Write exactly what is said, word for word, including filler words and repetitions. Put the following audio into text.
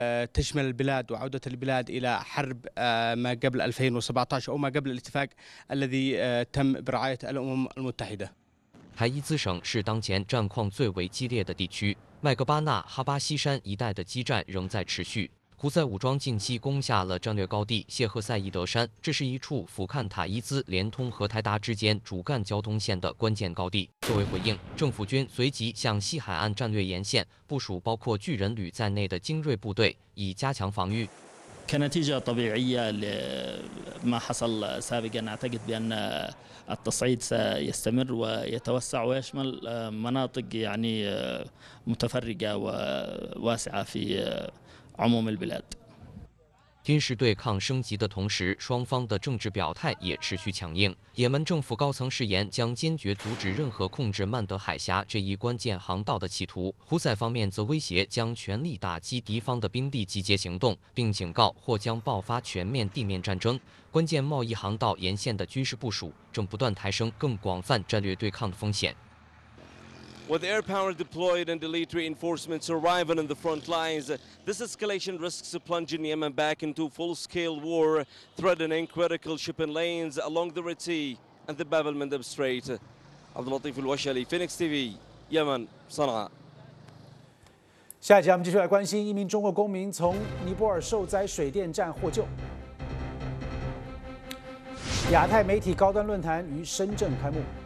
تشمل البلاد وعودة البلاد إلى حرب ما قبل ألفين وسبعة عشر أو ما قبل الاتفاق الذي تم برعاية الأمم المتحدة. 海伊兹省是当前战况最为激烈的地区，麦格巴纳、哈巴西山一带的激战仍在持续。 胡塞武装近期攻下了战略高地谢赫塞伊德山，这是一处俯瞰塔伊兹连通荷台达之间主干交通线的关键高地。作为回应，政府军随即向西海岸战略沿线部署包括巨人旅在内的精锐部队，以加强防御。 كنتيجة طبيعية لما حصل سابقا أعتقد بأن التصعيد سيستمر ويتوسع ويشمل مناطق يعني متفرقة وواسعة في عموم البلاد. 军事对抗升级的同时，双方的政治表态也持续强硬。也门政府高层誓言将坚决阻止任何控制曼德海峡这一关键航道的企图。胡塞方面则威胁将全力打击敌方的兵力集结行动，并警告或将爆发全面地面战争。关键贸易航道沿线的军事部署正不断抬升更广泛战略对抗的风险。 With air power deployed and elite reinforcements arriving on the front lines, this escalation risks plunging Yemen back into full-scale war, threatening critical shipping lanes along the Red Sea and the Bab el-Mandeb Strait. Abdulatif al-Washali, Phoenix T V, Yemen, Sana'a. 下一集我们继续来关心一名中国公民从尼泊尔受灾水电站获救。亚太媒体高端论坛于深圳开幕。